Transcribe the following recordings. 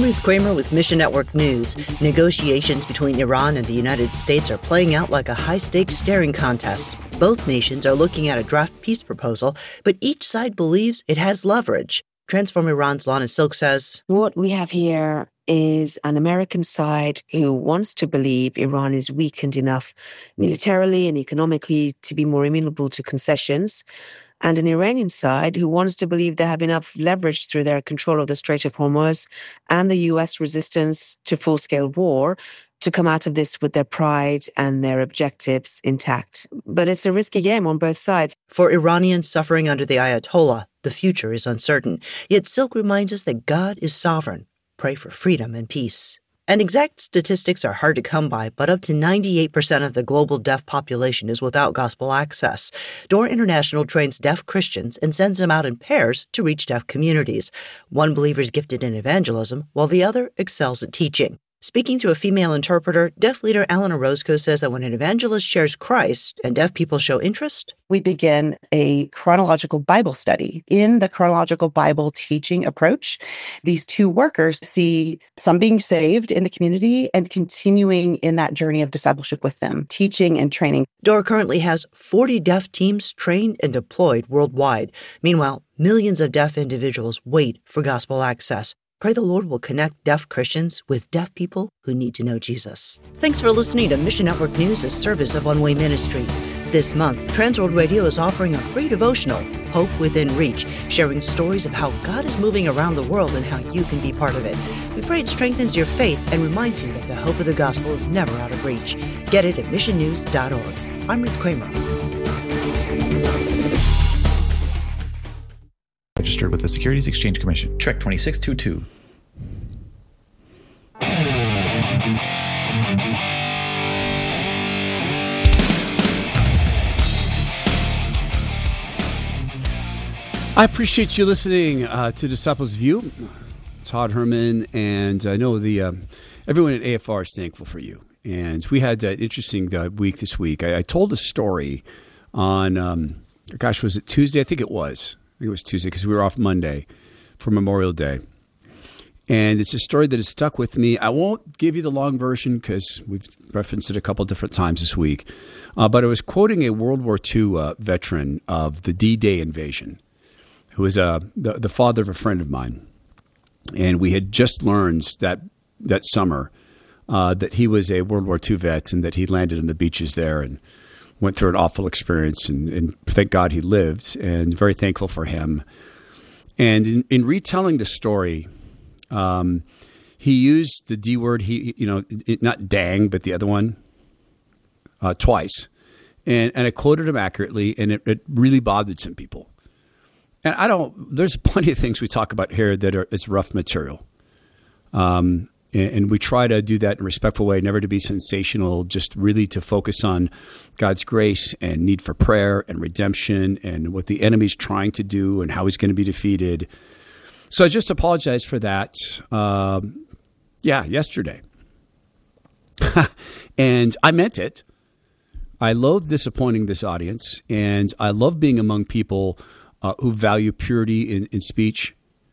Ruth Kramer with Mission Network News. Negotiations between Iran and the United States are playing out like a high-stakes staring contest. Both nations are looking at a draft peace proposal, but each side believes it has leverage. Transform Iran's Lana Silk says, what we have here is an American side who wants to believe Iran is weakened enough militarily and economically to be more amenable to concessions, and an Iranian side who wants to believe they have enough leverage through their control of the Strait of Hormuz and the US resistance to full-scale war to come out of this with their pride and their objectives intact. But it's a risky game on both sides. For Iranians suffering under the Ayatollah, the future is uncertain. Yet Silk reminds us that God is sovereign. Pray for freedom and peace. And exact statistics are hard to come by, but up to 98% of the global deaf population is without gospel access. Door International trains deaf Christians and sends them out in pairs to reach deaf communities. One believer is gifted in evangelism, while the other excels at teaching. Speaking through a female interpreter, deaf leader Alana Roscoe says that when an evangelist shares Christ and deaf people show interest, we begin a chronological Bible study. In the chronological Bible teaching approach, these two workers see some being saved in the community and continuing in that journey of discipleship with them, teaching and training. Door currently has 40 deaf teams trained and deployed worldwide. Meanwhile, millions of deaf individuals wait for gospel access. Pray the Lord will connect deaf Christians with deaf people who need to know Jesus. Thanks for listening to Mission Network News, a service of One Way Ministries. This month, Transworld Radio is offering a free devotional, Hope Within Reach, sharing stories of how God is moving around the world and how you can be part of it. We pray it strengthens your faith and reminds you that the hope of the gospel is never out of reach. Get it at missionnews.org. I'm Ruth Kramer. Registered with the Securities Exchange Commission. Trek 2622. I appreciate you listening to Disciples View. Todd Herman, and I know everyone at AFR is thankful for you. And we had an interesting week this week. I told a story on, was it Tuesday? I think it was Tuesday because we were off Monday for Memorial Day. And it's a story that has stuck with me. I won't give you the long version because we've referenced it a couple different times this week. But I was quoting a World War II veteran of the D-Day invasion, who was the father of a friend of mine. And we had just learned that summer that he was a World War II vet and that he landed on the beaches there and went through an awful experience. And thank God he lived, and very thankful for him. And in retelling the story, he used the D word, not dang, but the other one, twice. And I quoted him accurately, and it really bothered some people. And there's plenty of things we talk about here that is rough material. And we try to do that in a respectful way, never to be sensational, just really to focus on God's grace and need for prayer and redemption and what the enemy's trying to do and how he's going to be defeated. So I just apologize for that. Yesterday. And I meant it. I loathe disappointing this audience, and I love being among people who value purity in speech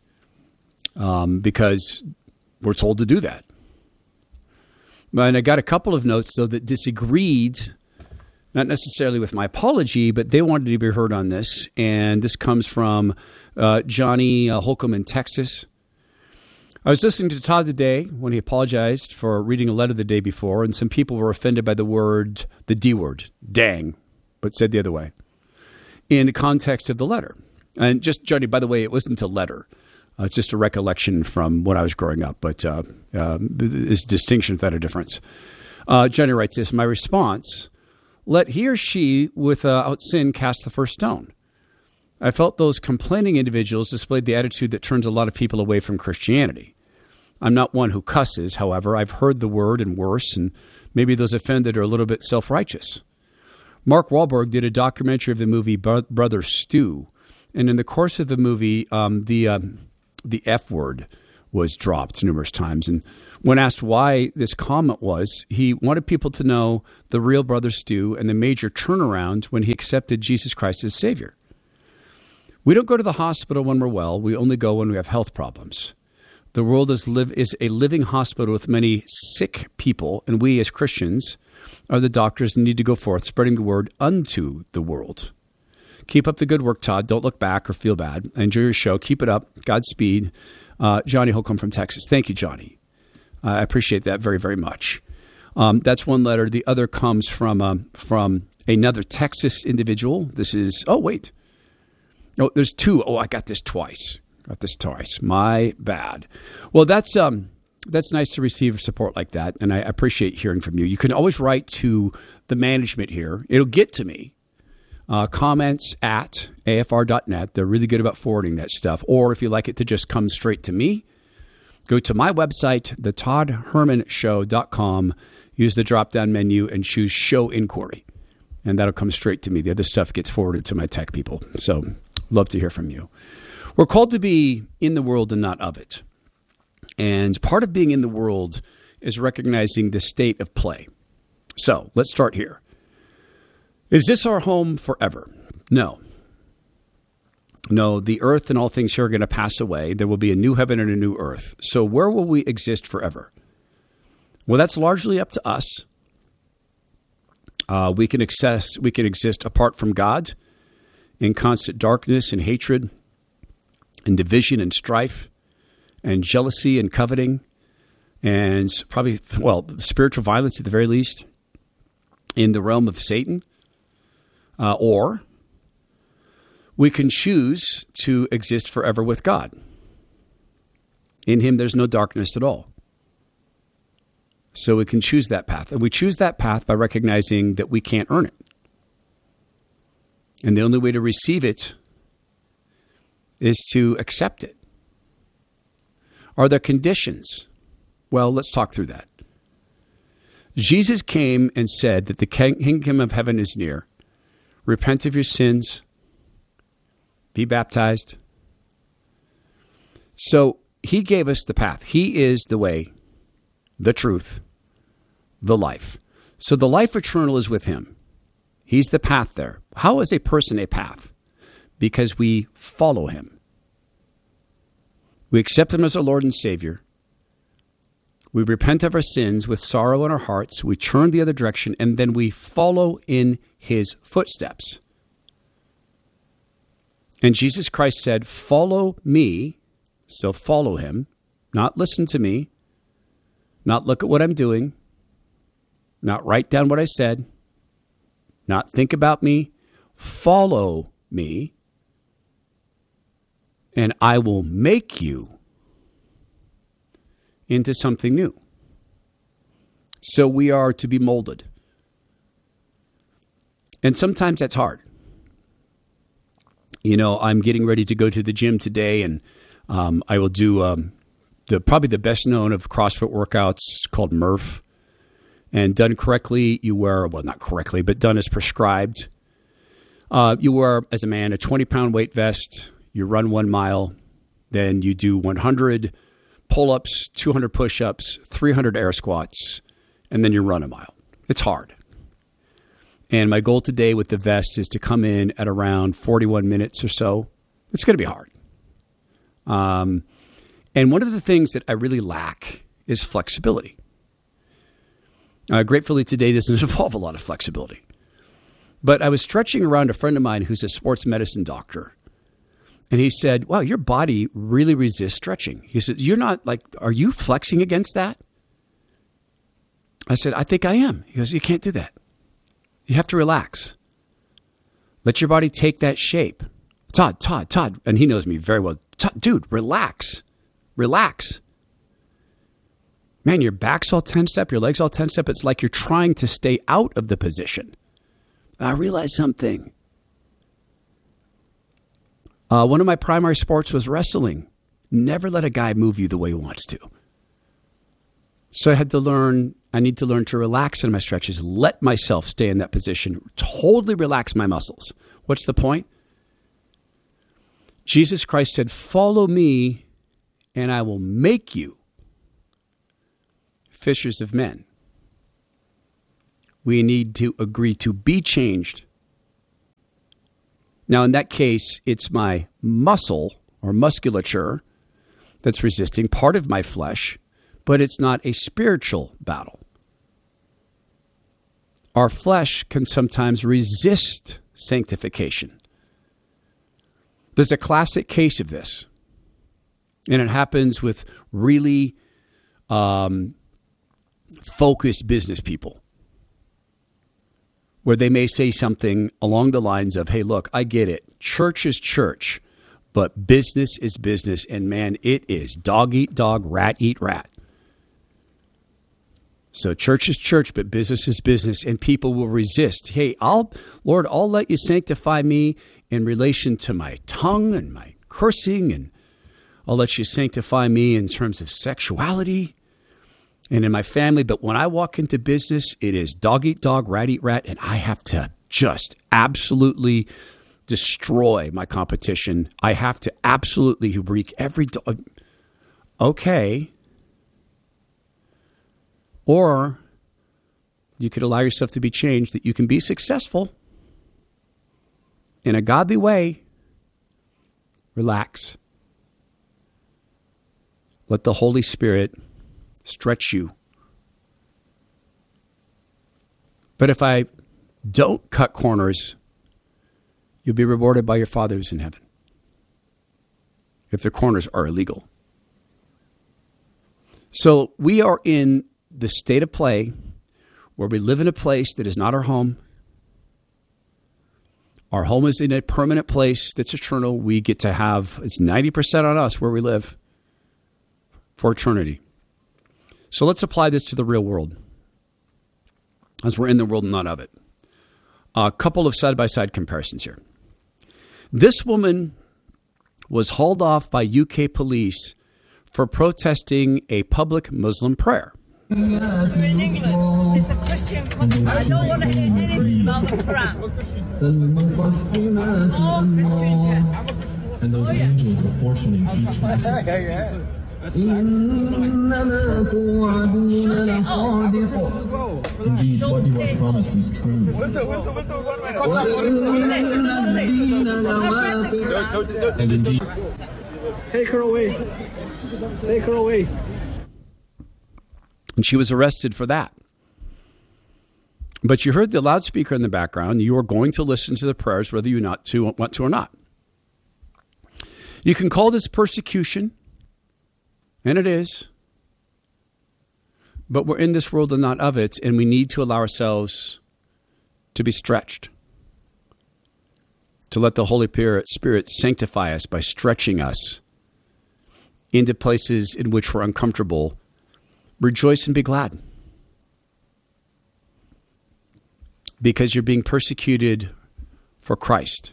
because we're told to do that. And I got a couple of notes, though, that disagreed, not necessarily with my apology, but they wanted to be heard on this. And this comes from Johnny Holcomb in Texas. I was listening to Todd today when he apologized for reading a letter the day before, and some people were offended by the D word, dang, but said the other way, in the context of the letter. And just, Johnny, by the way, it wasn't a letter. It's just a recollection from when I was growing up, but there's distinction without a difference. Johnny writes this, my response, let he or she without sin cast the first stone. I felt those complaining individuals displayed the attitude that turns a lot of people away from Christianity. I'm not one who cusses, however. I've heard the word and worse, and maybe those offended are a little bit self-righteous. Mark Wahlberg did a documentary of the movie Brother Stew, and in the course of the movie, the F word was dropped numerous times. And when asked why this comment was, he wanted people to know the real Brother Stew and the major turnaround when he accepted Jesus Christ as Savior. We don't go to the hospital when we're well. We only go when we have health problems. The world is a living hospital with many sick people, and we as Christians are the doctors and need to go forth, spreading the word unto the world. Keep up the good work, Todd. Don't look back or feel bad. I enjoy your show. Keep it up. Godspeed. Johnny Holcomb from Texas. Thank you, Johnny. I appreciate that very, very much. That's one letter. The other comes from another Texas individual. This is, there's two. Oh, I got this twice. My bad. Well, that's nice to receive support like that, and I appreciate hearing from you. You can always write to the management here. It'll get to me. Comments at afr.net. They're really good about forwarding that stuff. Or if you like it to just come straight to me, go to my website, thetoddhermanshow.com, use the drop-down menu, and choose Show Inquiry. And that'll come straight to me. The other stuff gets forwarded to my tech people. So love to hear from you. We're called to be in the world and not of it. And part of being in the world is recognizing the state of play. So let's start here. Is this our home forever? No. No, the earth and all things here are going to pass away. There will be a new heaven and a new earth. So where will we exist forever? Well, that's largely up to us. We can exist apart from God in constant darkness and hatred and division and strife and jealousy and coveting and probably, spiritual violence at the very least in the realm of Satan. Or we can choose to exist forever with God. In him, there's no darkness at all. So we can choose that path. And we choose that path by recognizing that we can't earn it. And the only way to receive it is to accept it. Are there conditions? Well, let's talk through that. Jesus came and said that the kingdom of heaven is near. Repent of your sins. Be baptized. So he gave us the path. He is the way, the truth, the life. So the life eternal is with him. He's the path there. How is a person a path? Because we follow him. We accept him as our Lord and Savior. We repent of our sins with sorrow in our hearts. We turn the other direction, and then we follow in his footsteps. And Jesus Christ said, follow me, so follow him, not listen to me, not look at what I'm doing, not write down what I said, not think about me, follow me, and I will make you into something new. So we are to be molded. And sometimes that's hard. You know, I'm getting ready to go to the gym today, and I will do probably the best known of CrossFit workouts called Murph. And done correctly, you wear, well, not correctly, but done as prescribed. You wear, as a man, a 20-pound weight vest. You run 1 mile. Then you do 100 pull-ups, 200 push-ups, 300 air squats, and then you run a mile. It's hard. And my goal today with the vest is to come in at around 41 minutes or so. It's going to be hard. And one of the things that I really lack is flexibility. Gratefully, today doesn't involve a lot of flexibility. But I was stretching around a friend of mine who's a sports medicine doctor. And he said, wow, your body really resists stretching. He said, are you flexing against that? I said, I think I am. He goes, you can't do that. You have to relax. Let your body take that shape. Todd. And he knows me very well. Dude, relax. Relax. Man, your back's all tensed up. Your legs all tensed up. It's like you're trying to stay out of the position. I realized something. One of my primary sports was wrestling. Never let a guy move you the way he wants to. So I need to learn to relax in my stretches, let myself stay in that position, totally relax my muscles. What's the point? Jesus Christ said, follow me and I will make you fishers of men. We need to agree to be changed. Now, in that case, it's my muscle or musculature that's resisting part of my flesh, but it's not a spiritual battle. Our flesh can sometimes resist sanctification. There's a classic case of this, and it happens with really focused business people, where they may say something along the lines of, hey, look, I get it. Church is church, but business is business, and man, it is dog eat dog, rat eat rat. So church is church, but business is business, and people will resist. Hey, Lord, I'll let you sanctify me in relation to my tongue and my cursing, and I'll let you sanctify me in terms of sexuality and in my family. But when I walk into business, it is dog eat dog, rat eat rat, and I have to just absolutely destroy my competition. I have to absolutely wreak every dog. Okay. Or you could allow yourself to be changed, that you can be successful in a godly way. Relax. Let the Holy Spirit stretch you. But if I don't cut corners, you'll be rewarded by your Father who's in heaven, if the corners are illegal. So we are in the state of play where we live in a place that is not our home. Our home is in a permanent place that's eternal. We get to have, it's 90% on us where we live for eternity. So let's apply this to the real world, as we're in the world and not of it. A couple of side-by-side comparisons here. This woman was hauled off by UK police for protesting a public Muslim prayer. We're in England. It's a Christian country. I don't want to hear anything about the Quran. All Christians here. And those angels apportioning each one. Indeed, what you are promised is true. And indeed, take her away. Take her away. And she was arrested for that. But you heard the loudspeaker in the background. You are going to listen to the prayers whether you want to or not. You can call this persecution, and it is. But we're in this world and not of it, and we need to allow ourselves to be stretched, to let the Holy Spirit sanctify us by stretching us into places in which we're uncomfortable. Rejoice and be glad, because you're being persecuted for Christ.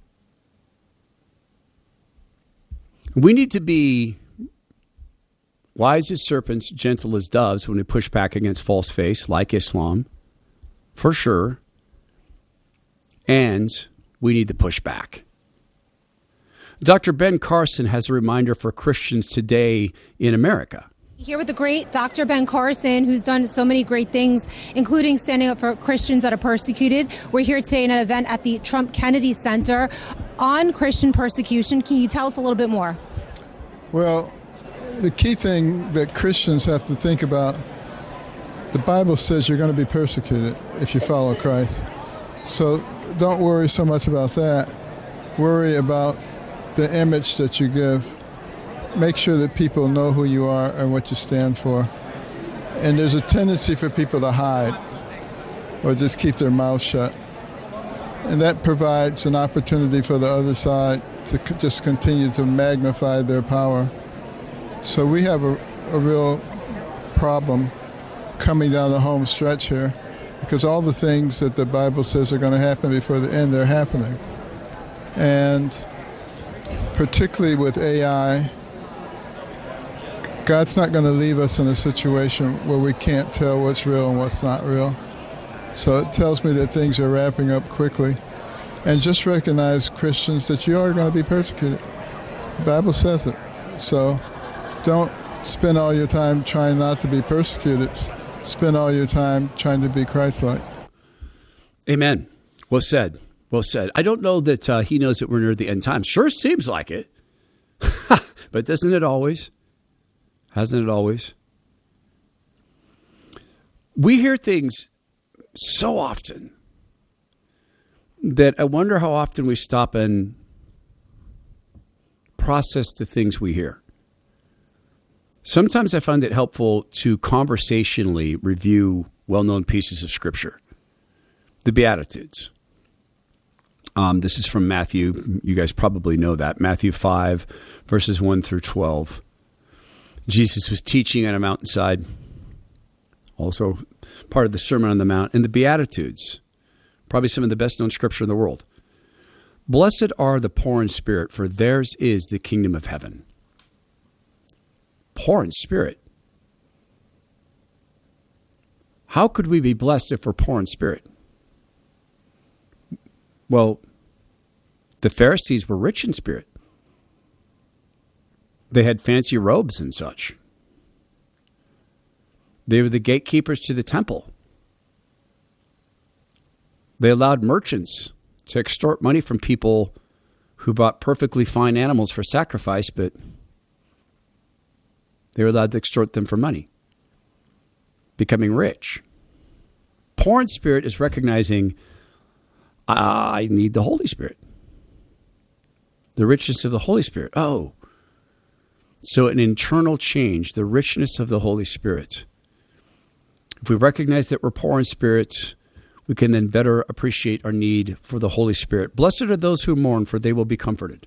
We need to be wise as serpents, gentle as doves when we push back against false faiths like Islam, for sure. And we need to push back. Dr. Ben Carson has a reminder for Christians today in America. Here with the great Dr. Ben Carson, who's done so many great things, including standing up for Christians that are persecuted. We're here today in an event at the Trump Kennedy Center on Christian persecution. Can you tell us a little bit more? Well, the key thing that Christians have to think about, the Bible says you're going to be persecuted if you follow Christ. So don't worry so much about that. Worry about the image that you give. Make sure that people know who you are and what you stand for. And there's a tendency for people to hide or just keep their mouth shut. And that provides an opportunity for the other side to just continue to magnify their power. So we have a real problem coming down the home stretch here, because all the things that the Bible says are going to happen before the end, they're happening. And particularly with AI, God's not going to leave us in a situation where we can't tell what's real and what's not real. So it tells me that things are wrapping up quickly. And just recognize, Christians, that you are going to be persecuted. The Bible says it. So don't spend all your time trying not to be persecuted. Spend all your time trying to be Christ-like. Amen. Well said. Well said. I don't know that he knows that we're near the end time. Sure seems like it. But doesn't it always? Hasn't it always? We hear things so often that I wonder how often we stop and process the things we hear. Sometimes I find it helpful to conversationally review well-known pieces of Scripture. The Beatitudes. This is from Matthew. You guys probably know that. Matthew 5, verses 1 through 12. Jesus was teaching on a mountainside, also part of the Sermon on the Mount, and the Beatitudes, probably some of the best-known Scripture in the world. Blessed are the poor in spirit, for theirs is the kingdom of heaven. Poor in spirit. How could we be blessed if we're poor in spirit? Well, the Pharisees were rich in spirit. They had fancy robes and such. They were the gatekeepers to the temple. They allowed merchants to extort money from people who bought perfectly fine animals for sacrifice, but they were allowed to extort them for money, becoming rich. Poor in spirit is recognizing, I need the Holy Spirit. The richness of the Holy Spirit. Oh, so an internal change, the richness of the Holy Spirit. If we recognize that we're poor in spirit, we can then better appreciate our need for the Holy Spirit. Blessed are those who mourn, for they will be comforted.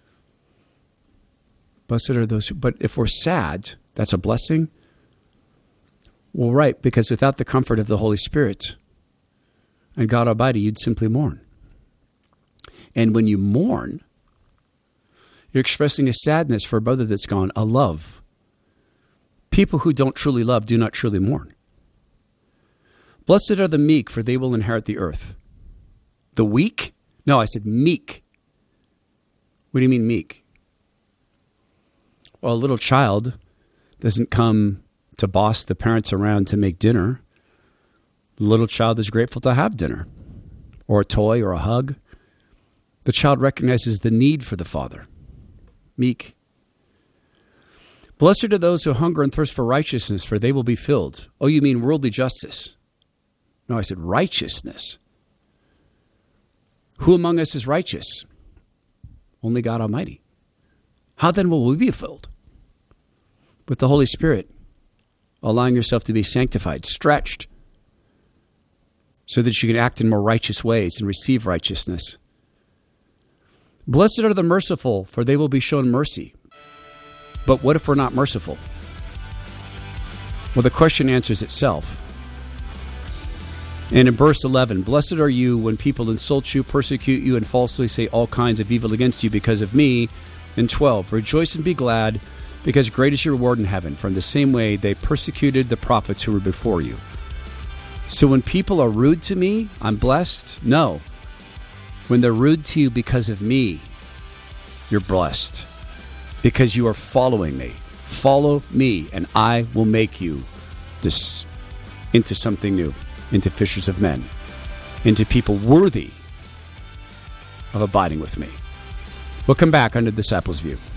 Blessed are those who, but if we're sad, that's a blessing? Well, right, because without the comfort of the Holy Spirit and God Almighty, you'd simply mourn. And when you mourn, you're expressing a sadness for a brother that's gone, a love. People who don't truly love do not truly mourn. Blessed are the meek, for they will inherit the earth. The weak? No, I said meek. What do you mean meek? Well, a little child doesn't come to boss the parents around to make dinner. The little child is grateful to have dinner, or a toy, or a hug. The child recognizes the need for the father. Meek. Blessed are those who hunger and thirst for righteousness, for they will be filled. Oh, you mean worldly justice? No, I said righteousness. Who among us is righteous? Only God Almighty. How then will we be filled? With the Holy Spirit, allowing yourself to be sanctified, stretched, so that you can act in more righteous ways and receive righteousness. Blessed are the merciful, for they will be shown mercy. But what if we're not merciful? Well, the question answers itself. And in verse 11, blessed are you when people insult you, persecute you, and falsely say all kinds of evil against you because of me. And 12, rejoice and be glad, because great is your reward in heaven. For in the same way they persecuted the prophets who were before you. So when people are rude to me, I'm blessed? No. When they're rude to you because of me, you're blessed. Because you are following me. Follow me, and I will make you this into something new, into fishers of men, into people worthy of abiding with me. We'll come back under Disciples' View.